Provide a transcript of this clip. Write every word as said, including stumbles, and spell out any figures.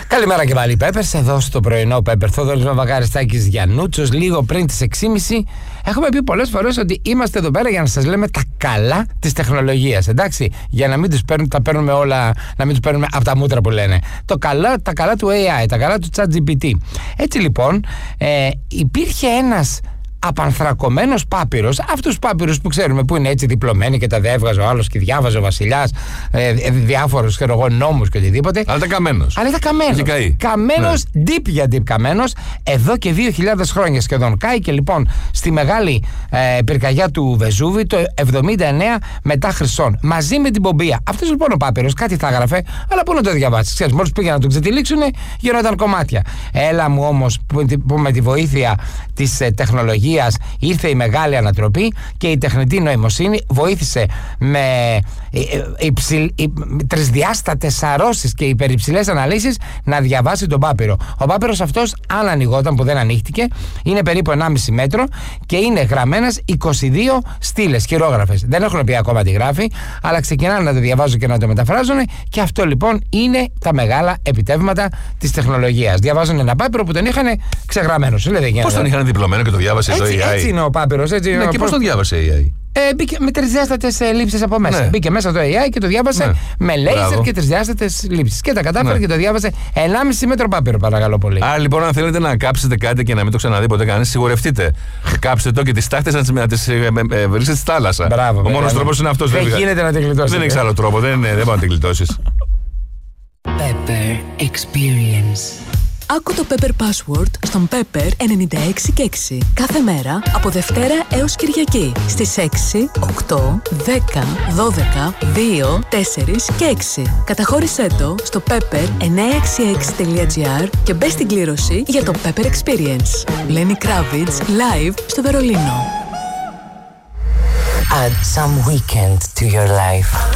Καλημέρα και πάλι, Peppers. Εδώ στο πρωινό Pepper. Θόδωρος Μαυροκαριστάκης Γιαννούτσος. Λίγο πριν τις έξι και μισή έχουμε πει πολλές φορές ότι είμαστε εδώ πέρα για να σας λέμε τα καλά της τεχνολογίας. Εντάξει, για να μην τους παίρνουμε, τα παίρνουμε όλα, να μην τους παίρνουμε από τα μούτρα που λένε. Το καλά, τα καλά του έι άι, τα καλά του ChatGPT. Έτσι λοιπόν, ε, υπήρχε ένας απανθρακωμένος πάπυρος, αυτούς τους πάπυρους που ξέρουμε που είναι έτσι διπλωμένοι και τα διέβγαζε ο άλλος και διάβαζε ο βασιλιάς ε, ε, διάφορους ξέρω εγώ νόμους και οτιδήποτε. Αλλά ήταν καμένος. Αλλά ήταν καμένος. Καμένος, ναι. Deep για deep καμένος, εδώ και δύο χιλιάδες χρόνια σχεδόν. Κάηκε λοιπόν στη μεγάλη ε, πυρκαγιά του Βεζούβη το εβδομήντα εννέα μετά Χριστόν, μαζί με την Πομπία. Αυτός λοιπόν ο πάπυρος κάτι θα έγραφε, αλλά πού να το διαβάσει. Ξέρεις, μόλις πήγαινε να τον ξετυλίξουν, γινόταν κομμάτια. Έλα μου όμως που, που με τη βοήθεια της ε, τεχνολογίας ήρθε η μεγάλη ανατροπή και η τεχνητή νοημοσύνη βοήθησε με υψηλ, τρισδιάστατες σαρώσεις και υπερυψηλές αναλύσεις να διαβάσει τον πάπυρο. Ο πάπυρος αυτός, αν ανοιγόταν, που δεν ανοίχτηκε, είναι περίπου ενάμιση μέτρο και είναι γραμμένες είκοσι δύο στήλες, χειρόγραφες. Δεν έχουν πει ακόμα τι γράφει, αλλά ξεκινάνε να το διαβάζουν και να το μεταφράζουν, και αυτό λοιπόν είναι τα μεγάλα επιτεύγματα της τεχνολογίας. Διαβάζουν ένα πάπυρο που τον είχαν ξεγραμμένο. Πώς τον είχαν διπλωμένο και το διάβασε έτσι, το έι άι. Έτσι είναι ο πάπυρος. Έτσι ναι, και πώς το διάβασε έι άι. Ε, μπήκε με τρισδιάστατες ε, λήψεις από μέσα. Ναι. Μπήκε μέσα το έι άι και το διάβασε ναι. με λέιζερ και τρισδιάστατες λήψεις. Και τα κατάφερε ναι. και το διάβασε ενάμιση μέτρο πάπυρο, παρακαλώ πολύ. Άρα λοιπόν, αν θέλετε να κάψετε κάτι και να μην το ξαναδεί ποτέ κανείς, σιγουρευτείτε. Κάψτε το και τις τάχτες να τις βρίσκετε στη θάλασσα. Μπράβο, ο μόνος τρόπος είναι αυτός. Δεν γίνεται να την γλιτώσεις. Δεν έχεις άλλο τρόπο. Δεν μπορεί να την γλιτώσεις. Pepper Experience. Άκου το Pepper Password στον Pepper ενενήντα έξι και έξι. Κάθε μέρα από Δευτέρα έως Κυριακή στις έξι, οκτώ, δέκα, δώδεκα, δύο, τέσσερα και έξι. Καταχώρησέ το στο pepper εννιακόσια εξήντα έξι τελεία gr και μπες στην κλήρωση για το Pepper Experience. Lenny Kravitz live στο Βερολίνο. Add some weekend to your life.